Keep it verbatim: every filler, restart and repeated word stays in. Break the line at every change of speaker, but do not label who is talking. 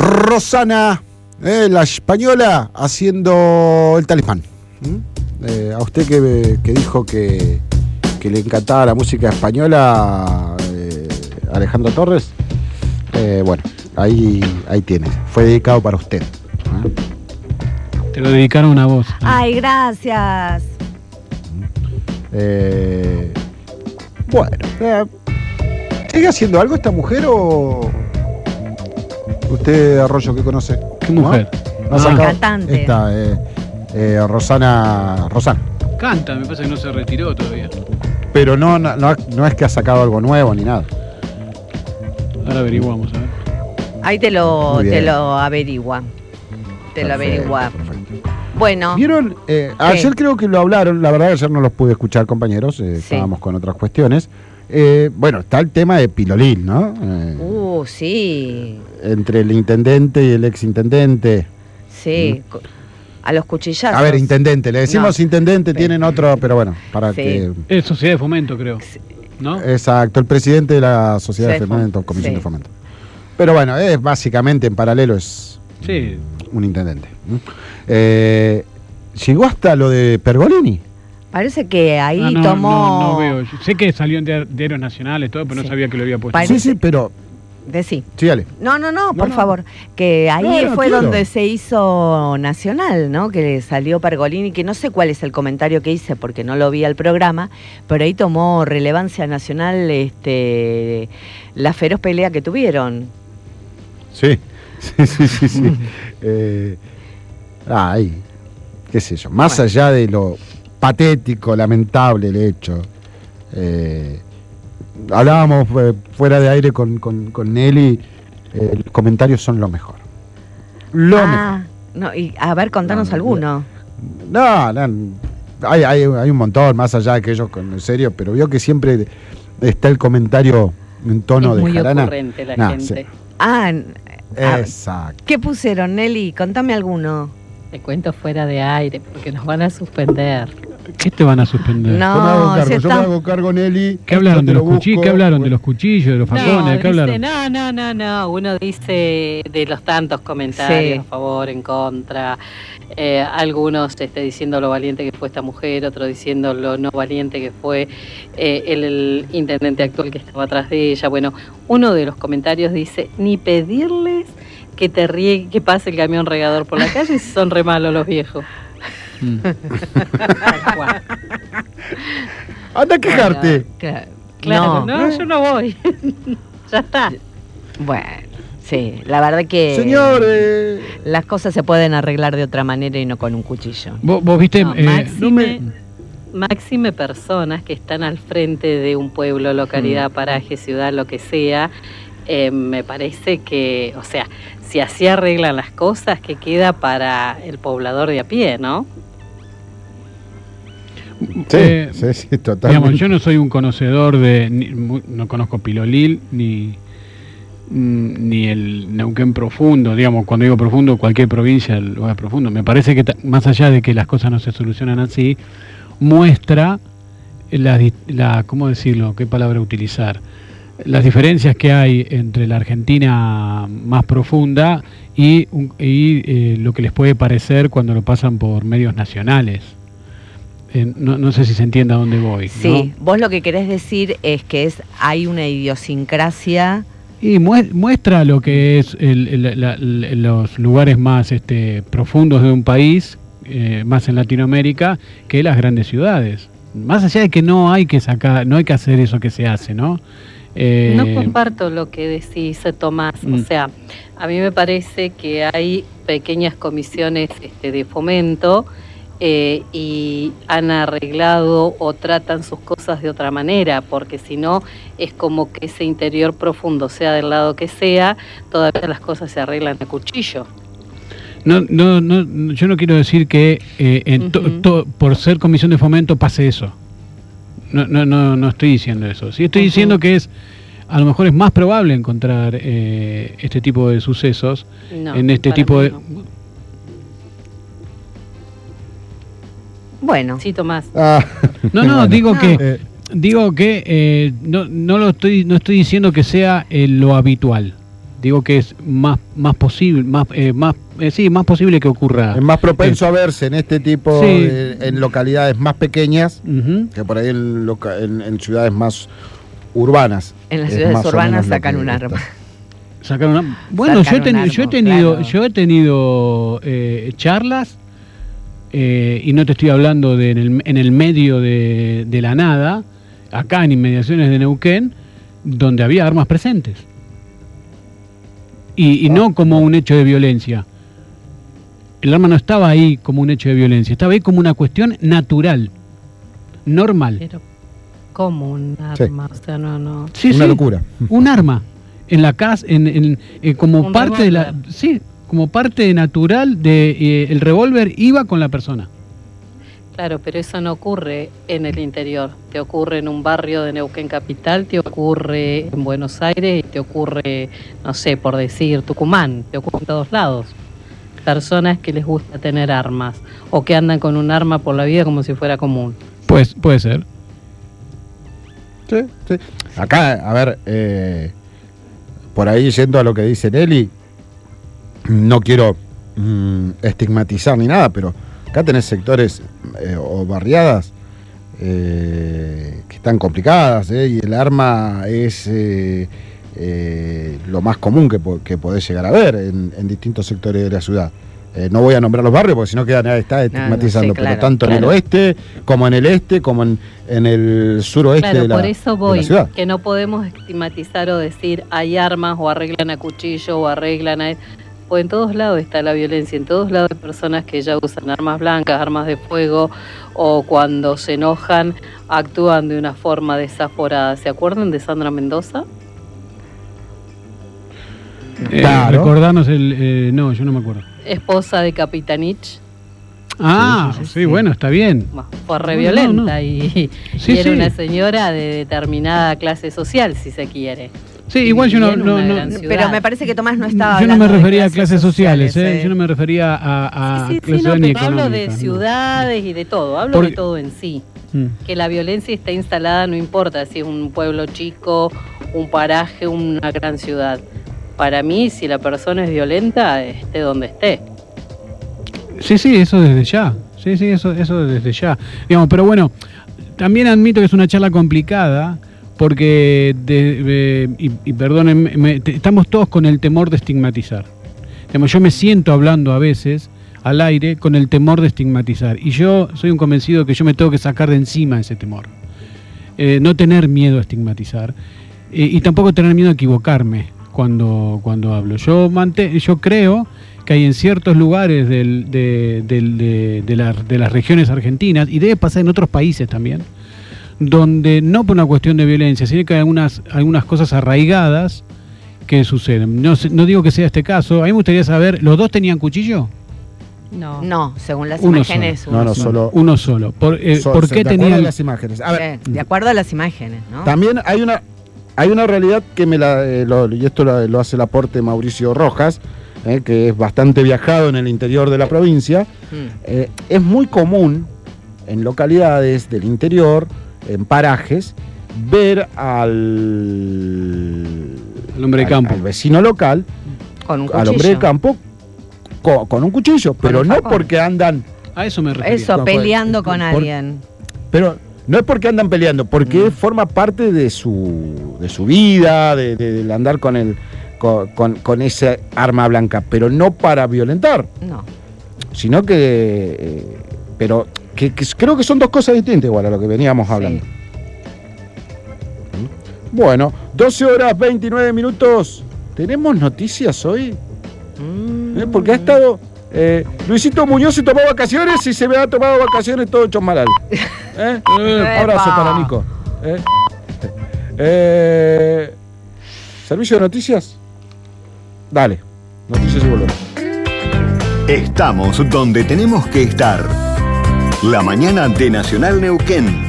Rosana, eh, la española, haciendo el Talismán. ¿Mm? Eh, a usted que, que dijo que, que le encantaba la música española, eh, Alejandro Torres, eh, bueno, ahí, ahí tiene. Fue dedicado para usted. ¿Eh?
Te lo dedicaron a vos.
Ay, gracias.
Eh, bueno, eh, ¿sigue haciendo algo esta mujer o usted, Arroyo, que conoce?
¿Qué mujer?
¿No?
Ah, cantante.
Esta, eh, eh, Rosana, Rosana.
Canta, me parece que no se retiró todavía.
Pero no, no, no, no es que ha sacado algo nuevo ni nada.
Ahora averiguamos, a ver.
Ahí te lo,
Muy bien.
te lo averigua. Te lo
Perfecto,
averigua.
perfecto.
Bueno.
¿Vieron? Eh, ayer creo que lo hablaron, la verdad que ayer no los pude escuchar, compañeros, eh,
Sí.
estábamos con otras cuestiones. Eh, bueno, está el tema de Pilolín, ¿no? Eh,
Uh, sí.
entre el intendente y el exintendente.
Sí.
Mm.
co- A los cuchillazos.
A ver, intendente, le decimos
No.
intendente,
Sí.
tienen otro, pero bueno, para
Sí.
que...
Es Sociedad de Fomento, creo. ¿No?
Exacto, el presidente de la Sociedad de
Sí,
Fomento, Comisión
sí.
de Fomento. Pero bueno, es básicamente en paralelo es
Sí.
un intendente. ¿Mm? Eh, llegó hasta lo de Pergolini.
Parece que ahí
Ah, no,
tomó.
no, no veo. Sé que salió en diar- diarios nacionales, todo, pero
Sí.
no sabía que lo había puesto.
Parece-
Sí, sí, pero...
Decí.
Sí, dale.
No, no, no, por
no.
favor. Que ahí
No, no,
fue
quiero.
donde se hizo nacional, ¿no? Que salió Pergolini, que no sé cuál es el comentario que hice porque no lo vi al programa, pero ahí tomó relevancia nacional este, la feroz pelea que tuvieron.
Sí, sí, sí, sí. sí. eh, ay, qué sé yo. Más
Bueno.
allá de lo patético, lamentable el hecho. Eh, hablábamos eh, fuera de aire con, con, con Nelly. Eh, los comentarios son lo mejor. Lo
ah, no, y a ver, contanos
No, no,
alguno.
mejor. No, no. Hay, hay, hay un montón, más allá de que ellos con en serio, pero vio que siempre está el comentario en tono
Es
de
muy
jarana.
ocurrente la
Nah,
gente.
sí.
Ah, a-
Exacto.
¿qué pusieron, Nelly? Contame alguno.
Te cuento fuera de aire porque nos van a suspender.
¿Qué te van a suspender?
No.
yo me hago cargo,
si
yo
está-
me hago cargo, Nelly.
¿Qué hablaron
yo
de
te
los
lo
cuchillos?
busco.
¿Qué hablaron de los cuchillos, de los fajones?
No,
¿Qué
dice,
hablaron?
no, no, no, no. Uno dice de los tantos comentarios
Sí.
a favor, en contra. Eh, algunos este, diciendo lo valiente que fue esta mujer, otros diciendo lo no valiente que fue eh, el, el intendente actual que estaba atrás de ella. Bueno, uno de los comentarios dice, ni pedirles que te riegue, que pase el camión regador por la calle si son re malos los viejos.
Mm.
Tal cual.
Anda a quejarte.
Claro,
Claro,
no.
no, yo no voy. Ya está.
Bueno, sí, la verdad que
Señor, eh,
las cosas se pueden arreglar de otra manera y no con un cuchillo.
¿Vos, vos viste?
No,
eh,
máxime,
no me-
máxime personas que están al frente de un pueblo, localidad, paraje, ciudad, lo que sea, eh, me parece que, o sea, si así arreglan las cosas, que queda para el poblador de a pie, ¿no?
sí,
eh,
sí, sí, totalmente.
Digamos, yo no soy un conocedor de, ni- mu- no conozco Pilolil ni mm, ni el Neuquén profundo, digamos, cuando digo profundo, cualquier provincia lo es profundo. Me parece que ta- más allá de que las cosas no se solucionan así, muestra la, di- la ¿cómo decirlo? ¿Qué palabra utilizar? Las diferencias que hay entre la Argentina más profunda y, un- y eh, lo que les puede parecer cuando lo pasan por medios nacionales. Eh, no, no sé si se entiende a dónde voy.
Sí,
¿no?
vos lo que querés decir es que es hay una idiosincrasia.
Y mue- muestra lo que es el- el- la- la- los lugares más este, profundos de un país, eh, más en Latinoamérica, que las grandes ciudades. Más allá de que no hay que sacar, no hay que hacer eso que se hace, ¿no? Eh,
No comparto lo que decís, Tomás.
Mm.
O sea, a mí me parece que hay pequeñas comisiones este, de fomento eh, y han arreglado o tratan sus cosas de otra manera, porque si no es como que ese interior profundo, sea del lado que sea, todavía las cosas se arreglan a cuchillo.
No, no, no, yo no quiero decir que eh, en to-
Ujú.
to- por ser comisión de fomento pase eso. No, no, no, no estoy diciendo eso. Sí estoy
Ujú.
diciendo que es, a lo mejor es más probable encontrar eh, este tipo de sucesos
No,
en este
para
tipo
mí
de...
no.
Bueno,
Sí, Tomás.
Ah,
No, no,
bueno.
digo
No.
que
Eh,
digo que eh, no, no lo estoy, no estoy diciendo que sea eh, lo habitual. digo que es más, más posible, más, eh, más, eh, sí, más posible que ocurra.
Es más propenso
eh,
a verse en este tipo
sí.
de, en localidades más pequeñas
uh-huh.
que por ahí en, loca, en, en ciudades más urbanas.
En las
Es
ciudades
más o
urbanas
menos lo
sacan
que
un
está.
arma.
Sacar una... Bueno,
Sacar
yo he, teni-
un arma,
yo he tenido,
claro.
yo he tenido eh, charlas eh, y no te estoy hablando de en el, en el medio de, de la nada, acá en inmediaciones de Neuquén, donde había armas presentes. Y, y no como un hecho de violencia. El arma no estaba ahí como un hecho de violencia, estaba ahí como una cuestión natural, normal.
Pero, ¿cómo un arma? Sí. O sea, no, no.
Sí,
una
sí,
locura.
Un arma. En la casa, en, en, eh, como
Un
parte de la.
revólver.
Sí, como parte natural de eh, el revólver iba con la persona.
Claro, pero eso no ocurre en el interior. Te ocurre en un barrio de Neuquén Capital, te ocurre en Buenos Aires y te ocurre, no sé, por decir, Tucumán. Te ocurre en todos lados. Personas que les gusta tener armas o que andan con un arma por la vida como si fuera común.
Pues puede ser.
Sí, sí. Acá, a ver, eh, por ahí yendo a lo que dice Nelly, no quiero mm, estigmatizar ni nada, pero acá tenés sectores eh, o barriadas eh, que están complicadas, eh, y el arma es eh, eh, lo más común que, po- que podés llegar a ver en, en distintos sectores de la ciudad. Eh, no voy a nombrar los barrios porque si no queda nada, está estigmatizando,
No, no, sí, claro,
pero tanto
claro.
en el oeste como en el este, como en, en el suroeste
Claro,
de, la,
por eso
de
voy,
la ciudad.
que no podemos estigmatizar o decir hay armas o arreglan a cuchillo o arreglan a... Pues en todos lados está la violencia, en todos lados hay personas que ya usan armas blancas, armas de fuego, o cuando se enojan actúan de una forma desaforada. ¿Se acuerdan de Sandra Mendoza?
Eh,
Claro.
Recordarnos el. Eh, no, yo no me acuerdo.
Esposa de Capitanich.
Ah, sí,
sí, sí.
bueno, está bien.
Bueno, fue re
No,
violenta
no, no.
y,
Sí,
y era
sí.
una señora de determinada clase social, si se quiere.
Sí, igual yo
Y
no.
en
no,
una
no
gran ciudad.
Pero me parece que Tomás no estaba
yo no me
hablando de
refería a clases sociales,
sociales,
¿eh? Yo no me refería a, a
Sí, sí, sí,
clases
no,
ni
pero hablo de
económicas, no.
ciudades y de todo, hablo
Porque-
de todo en sí.
Mm.
Que la violencia está instalada, no importa si es un pueblo chico, un paraje, una gran ciudad. Para mí, si la persona es violenta, esté donde esté.
Sí, sí, eso desde ya. Sí, sí, eso, eso desde ya. Digamos, pero bueno, también admito que es una charla complicada porque, de, de- y, y perdónenme, me- te- estamos todos con el temor de estigmatizar. Digamos, yo me siento hablando a veces al aire con el temor de estigmatizar. Y yo soy un convencido que yo me tengo que sacar de encima ese temor. Eh, no tener miedo a estigmatizar. Eh, y tampoco tener miedo a equivocarme cuando, cuando hablo. Yo, mante- yo creo que hay en ciertos lugares del- de, del- de- de la- de las regiones argentinas, y debe pasar en otros países también, donde no por una cuestión de violencia, sino que hay algunas, algunas cosas arraigadas que suceden. No, sé- no digo que sea este caso. A mí me gustaría saber, ¿los dos tenían cuchillo?
No.
No, según las
Uno
imágenes.
solo.
No, no, solo.
Uno solo. ¿Por, eh,
so-
¿por
se-
qué
de acuerdo a
tenían...?
las imágenes. A ver,
Sí, de acuerdo a las imágenes, ¿no?
también hay una hay una realidad que me la eh, lo- y esto lo, lo hace el aporte Mauricio Rojas, eh, que es bastante viajado en el interior de la provincia.
Mm.
Eh, es muy común en localidades del interior, en parajes, ver al,
Al hombre de
al-
campo.
al vecino local,
Con un
al
cuchillo.
hombre de campo, co- con, un cuchillo, pero
un
no
facón.
porque andan,
A eso me refería.
Eso,
Por-
peleando con
por-
alguien.
pero no es porque andan peleando, porque
Mm.
forma parte de su de su vida, de, de- del andar con el con, con, con esa arma blanca, pero no para violentar,
No.
sino que eh, pero que, que creo que son dos cosas distintas igual a lo que veníamos hablando.
Sí.
Bueno, doce horas veintinueve minutos. ¿Tenemos noticias hoy?
Mm.
¿Eh? Porque ha estado eh, Luisito Muñoz se tomó vacaciones y se me ha tomado vacaciones todo Chosmalal. ¿Eh? Eh, abrazo
Epa.
para Nico. ¿Eh? Eh, ¿Servicio de noticias? Dale, noticias y volvemos.
Estamos donde tenemos que estar. La mañana de Nacional Neuquén.